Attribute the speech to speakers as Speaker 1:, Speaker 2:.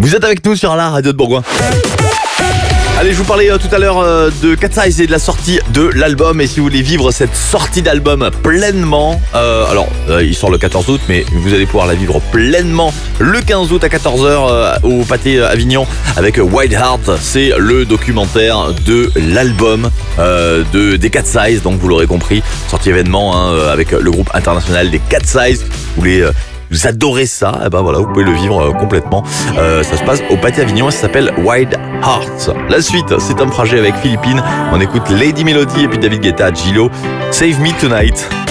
Speaker 1: Vous êtes avec nous sur la radio de Bourgoin. Allez, je vous parlais tout à l'heure de Cat Size et de la sortie de l'album. Et si vous voulez vivre cette sortie d'album pleinement, il sort le 14 août, mais vous allez pouvoir la vivre pleinement le 15 août à 14h au Pâté Avignon avec Wild Heart. C'est le documentaire de l'album des Cat Size. Donc vous l'aurez compris, sortie événement avec le groupe international des Cat Size. Vous adorez ça, et ben voilà, vous pouvez le vivre complètement. Ça se passe au Pâté Avignon et ça s'appelle Wild Heart. La suite, c'est un projet avec Philippines. On écoute Lady Melody et puis David Guetta, Gillo. Save Me Tonight.